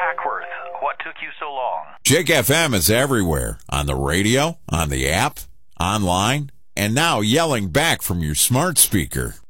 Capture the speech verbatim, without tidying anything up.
Hackworth. What took you so long? Jake F M is everywhere. On the radio, on the app, online, and now yelling back from your smart speaker.